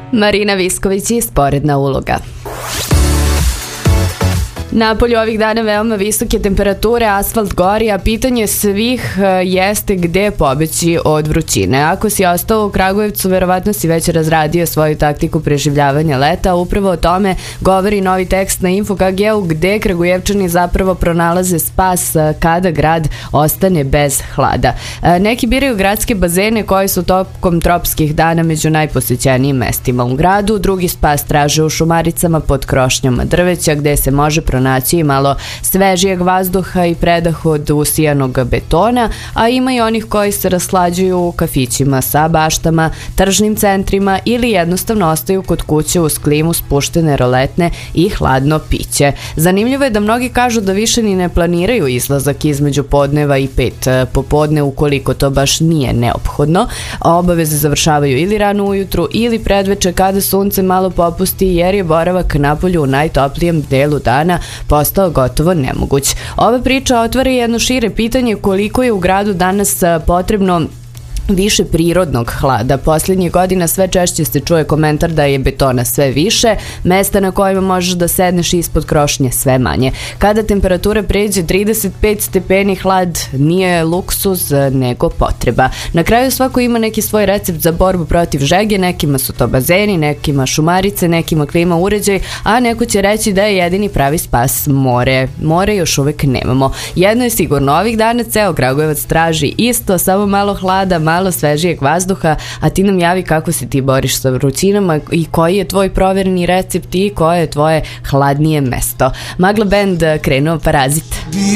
Marina Visković i sporedna uloga. Napolju ovih dana veoma visoke temperature, asfalt gori, a pitanje svih jeste gde pobeći od vrućine. Ako si ostao u Kragujevcu, verovatno si već razradio svoju taktiku preživljavanja leta. Upravo o tome govori novi tekst na Infokg-u, gde Kragujevčani zapravo pronalaze spas kada grad ostane bez hlada. Neki biraju gradske bazene koji su tokom tropskih dana među najposećenijim mestima u gradu, drugi spas traže u šumaricama pod krošnjama drveća, gde se može pronaći malo svežijeg vazduha i predah od usijanog betona, a ima i onih koji se raslađuju u kafićima sa baštama, tržnim centrima ili jednostavno ostaju kod kuće uz klimu, spuštene roletne i hladno piće. Zanimljivo je da mnogi kažu da više ni ne planiraju izlazak između podneva i 5 popodne ukoliko to baš nije neophodno. Obaveze završavaju ili rano ujutru ili predveče kada sunce malo popusti, jer je boravak napolju u najtoplijem delu dana postao gotovo nemoguć. Ova priča otvara jedno šire pitanje koliko je u gradu danas potrebno više prirodnog hlada. Posljednjih godina sve češće se čuje komentar da je betona sve više, mesta na kojima možeš da sedneš ispod krošnje sve manje. Kada temperatura pređe 35 stepeni, hlad nije luksuz nego potreba. Na kraju svako ima neki svoj recept za borbu protiv žege, nekima su to bazeni, nekima šumarice, nekima klima uređaj, a neko će reći da je jedini pravi spas more. More još uvek nemamo. Jedno je sigurno, ovih dana ceo Kragujevac traži isto, samo malo hlada, malo svežijeg vazduha, a ti nam javi kako se ti boriš sa vrućinama i koji je tvoj provereni recept i koje je tvoje hladnije mesto. Magla Band krenuo Parazit.